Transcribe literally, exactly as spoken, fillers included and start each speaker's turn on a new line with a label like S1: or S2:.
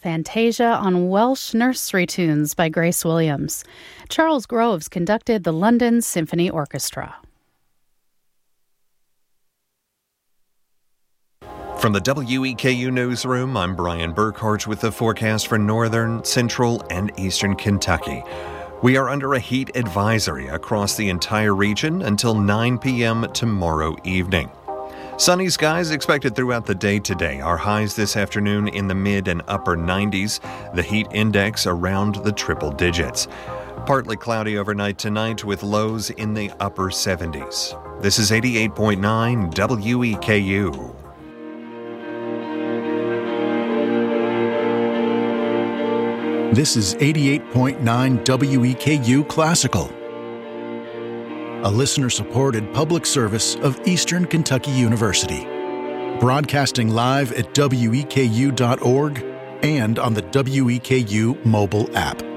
S1: Fantasia on Welsh Nursery Tunes by Grace Williams. Charles Groves conducted the London Symphony Orchestra.
S2: From the W E K U Newsroom, I'm Brian Burkhart with the forecast for northern, central, and eastern Kentucky. We are under a heat advisory across the entire region until nine p.m. tomorrow evening. Sunny skies expected throughout the day today. Our highs this afternoon in the mid and upper nineties. The heat index around the triple digits. Partly cloudy overnight tonight with lows in the upper seventies. This is eighty-eight point nine W E K U.
S3: This is eighty-eight point nine W E K U Classical, a listener-supported public service of Eastern Kentucky University. Broadcasting live at W E K U dot org and on the W E K U mobile app.